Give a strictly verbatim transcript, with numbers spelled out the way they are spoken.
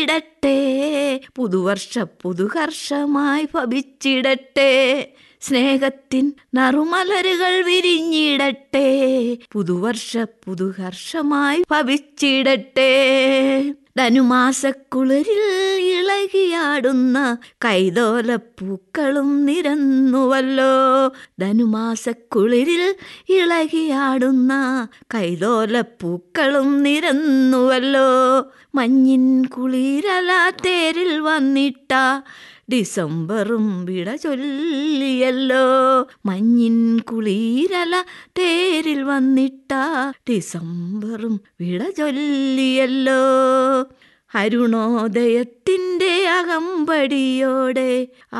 വിരിഞ്ഞിടട്ടെ, പുതുവർഷ പുതുഹർഷമായി ഭവിച്ചിടട്ടെ. സ്നേഹത്തിൻ നറുമലരുകൾ വിരിഞ്ഞിടട്ടെ, പുതുവർഷ പുതുഹർഷമായി ഭവിച്ചിടട്ടെ. ധനുമാസക്കുളിരിൽ ഇളകിയാടുന്ന കൈതോലപ്പൂക്കളും നിരന്നുവല്ലോ. ധനുമാസക്കുളിരിൽ ഇളകിയാടുന്ന കൈതോലപ്പൂക്കളും നിരന്നുവല്ലോ. മഞ്ഞിൻ കുളിരല തേരിൽ വന്നിട്ട ഡിസംബറും വിട ചൊല്ലിയല്ലോ. മഞ്ഞിൻ കുളിരല തേരിൽ വന്നിട്ട ഡിസംബറും വിട ചൊല്ലിയല്ലോ. അരുണോദയത്തിൻ്റെ അകമ്പടിയോടെ